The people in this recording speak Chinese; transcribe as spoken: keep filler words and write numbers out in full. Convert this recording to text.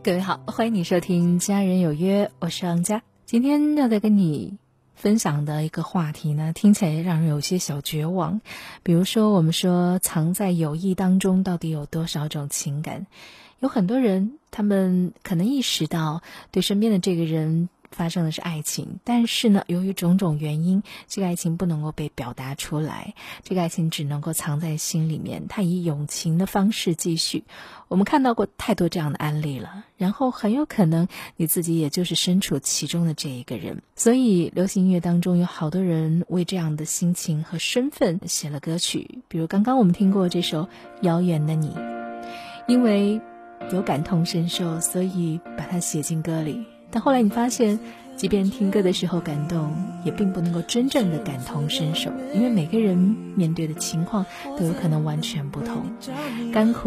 各位好，欢迎你收听家人有约，我是王佳。今天要再跟你分享的一个话题呢，听起来让人有些小绝望。比如说我们说藏在友谊当中到底有多少种情感，有很多人他们可能意识到对身边的这个人发生的是爱情，但是呢，由于种种原因，这个爱情不能够被表达出来，这个爱情只能够藏在心里面，它以友情的方式继续。我们看到过太多这样的案例了，然后很有可能你自己也就是身处其中的这一个人。所以流行音乐当中有好多人为这样的心情和身份写了歌曲，比如刚刚我们听过这首《遥远的你》，因为有感同身受，所以把它写进歌里。但后来你发现，即便听歌的时候感动，也并不能够真正的感同身受，因为每个人面对的情况都有可能完全不同。甘苦